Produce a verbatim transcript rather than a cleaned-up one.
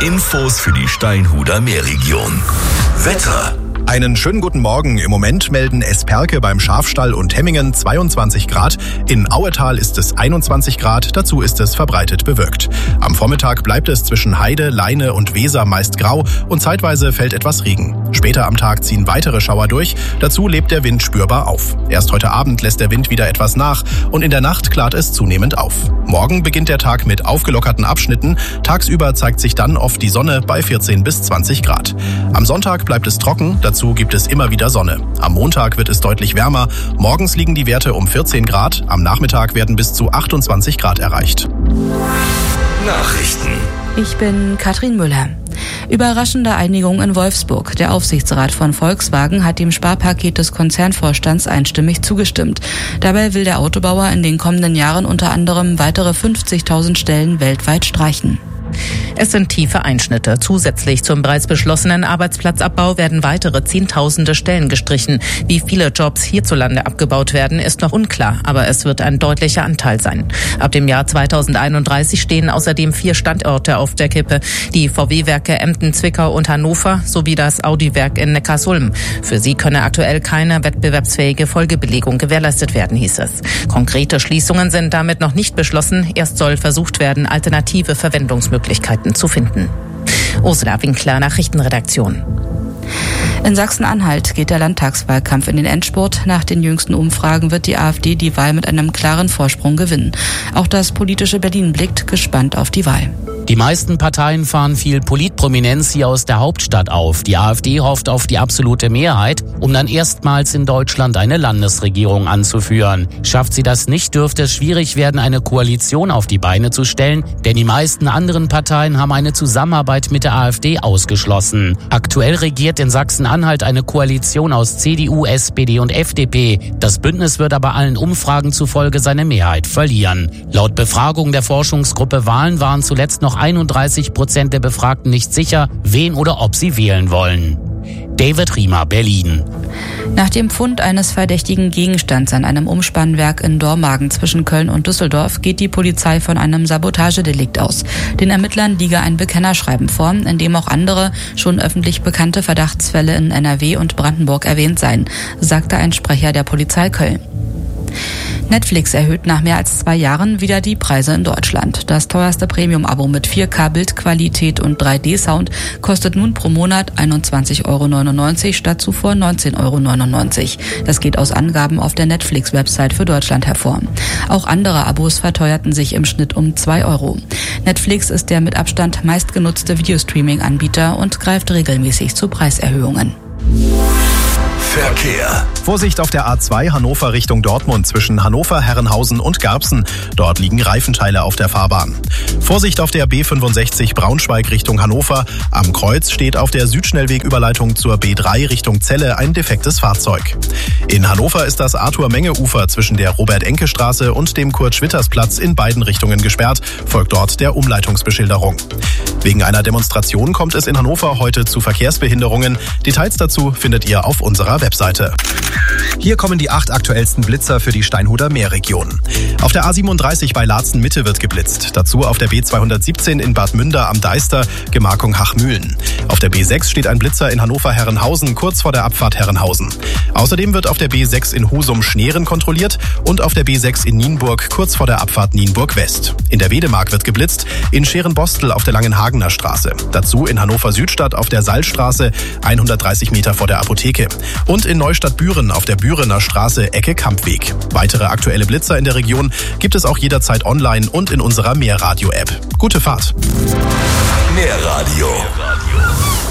Infos für die Steinhuder Meerregion. Wetter. Einen schönen guten Morgen. Im Moment melden Esperke beim Schafstall und Hemmingen zweiundzwanzig Grad. In Auetal ist es einundzwanzig Grad. Dazu ist es verbreitet bewölkt. Am Vormittag bleibt es zwischen Heide, Leine und Weser meist grau und zeitweise fällt etwas Regen. Später am Tag ziehen weitere Schauer durch. Dazu lebt der Wind spürbar auf. Erst heute Abend lässt der Wind wieder etwas nach und in der Nacht klart es zunehmend auf. Morgen beginnt der Tag mit aufgelockerten Abschnitten. Tagsüber zeigt sich dann oft die Sonne bei vierzehn bis zwanzig Grad. Am Sonntag bleibt es trocken. Dazu gibt es immer wieder Sonne. Am Montag wird es deutlich wärmer. Morgens liegen die Werte um vierzehn Grad. Am Nachmittag werden bis zu achtundzwanzig Grad erreicht. Nachrichten. Ich bin Katrin Müller. Überraschende Einigung in Wolfsburg. Der Aufsichtsrat von Volkswagen hat dem Sparpaket des Konzernvorstands einstimmig zugestimmt. Dabei will der Autobauer in den kommenden Jahren unter anderem weitere fünfzigtausend Stellen weltweit streichen. Es sind tiefe Einschnitte. Zusätzlich zum bereits beschlossenen Arbeitsplatzabbau werden weitere Zehntausende Stellen gestrichen. Wie viele Jobs hierzulande abgebaut werden, ist noch unklar, aber es wird ein deutlicher Anteil sein. Ab dem Jahr zweitausendeinunddreißig stehen außerdem vier Standorte auf der Kippe. Die V W-Werke Emden, Zwickau und Hannover sowie das Audi-Werk in Neckarsulm. Für sie könne aktuell keine wettbewerbsfähige Folgebelegung gewährleistet werden, hieß es. Konkrete Schließungen sind damit noch nicht beschlossen. Erst soll versucht werden, alternative Verwendungsmöglichkeiten zu finden. Ursula Winkler, Nachrichtenredaktion. In Sachsen-Anhalt geht der Landtagswahlkampf in den Endspurt. Nach den jüngsten Umfragen wird die AfD die Wahl mit einem klaren Vorsprung gewinnen. Auch das politische Berlin blickt gespannt auf die Wahl. Die meisten Parteien fahren viel Politprominenz hier aus der Hauptstadt auf. Die AfD hofft auf die absolute Mehrheit, um dann erstmals in Deutschland eine Landesregierung anzuführen. Schafft sie das nicht, dürfte es schwierig werden, eine Koalition auf die Beine zu stellen, denn die meisten anderen Parteien haben eine Zusammenarbeit mit der AfD ausgeschlossen. Aktuell regiert in Sachsen-Anhalt eine Koalition aus C D U, S P D und F D P. Das Bündnis wird aber allen Umfragen zufolge seine Mehrheit verlieren. Laut Befragung der Forschungsgruppe Wahlen waren zuletzt noch einunddreißig Prozent der Befragten nicht sicher, wen oder ob sie wählen wollen. David Riemer, Berlin. Nach dem Fund eines verdächtigen Gegenstands an einem Umspannwerk in Dormagen zwischen Köln und Düsseldorf geht die Polizei von einem Sabotagedelikt aus. Den Ermittlern liege ein Bekennerschreiben vor, in dem auch andere, schon öffentlich bekannte Verdachtsfälle in N R W und Brandenburg erwähnt seien, sagte ein Sprecher der Polizei Köln. Netflix erhöht nach mehr als zwei Jahren wieder die Preise in Deutschland. Das teuerste Premium-Abo mit vier K Bildqualität und drei D Sound kostet nun pro Monat einundzwanzig Euro neunundneunzig statt zuvor neunzehn Euro neunundneunzig. Das geht aus Angaben auf der Netflix-Website für Deutschland hervor. Auch andere Abos verteuerten sich im Schnitt um zwei Euro. Netflix ist der mit Abstand meistgenutzte Videostreaming-Anbieter und greift regelmäßig zu Preiserhöhungen. Verkehr. Vorsicht auf der A zwei Hannover Richtung Dortmund zwischen Hannover, Herrenhausen und Garbsen. Dort liegen Reifenteile auf der Fahrbahn. Vorsicht auf der B fünfundsechzig Braunschweig Richtung Hannover. Am Kreuz steht auf der Südschnellwegüberleitung zur B drei Richtung Celle ein defektes Fahrzeug. In Hannover ist das Arthur-Menge-Ufer zwischen der Robert-Enke-Straße und dem Kurt-Schwitters-Platz in beiden Richtungen gesperrt. Folgt dort der Umleitungsbeschilderung. Wegen einer Demonstration kommt es in Hannover heute zu Verkehrsbehinderungen. Details dazu findet ihr auf unserer Webseite. Hier kommen die acht aktuellsten Blitzer für die Steinhuder Meerregion. Auf der A siebenunddreißig bei Laatzen Mitte wird geblitzt. Dazu auf der B zweihundertsiebzehn in Bad Münder am Deister, Gemarkung Hachmühlen. Auf der B sechs steht ein Blitzer in Hannover-Herrenhausen, kurz vor der Abfahrt Herrenhausen. Außerdem wird auf der B sechs in Husum-Schneeren kontrolliert und auf der B sechs in Nienburg, kurz vor der Abfahrt Nienburg-West. In der Wedemark wird geblitzt, in Scherenbostel auf der Langenhagener Straße. Dazu in Hannover-Südstadt auf der Sallstraße, hundertdreißig Meter vor der Apotheke. Und in Neustadt-Büren auf der Bürener Straße, Ecke Kampweg. Weitere aktuelle Blitzer in der Region gibt es auch jederzeit online und in unserer Meerradio-App. Gute Fahrt. Meerradio.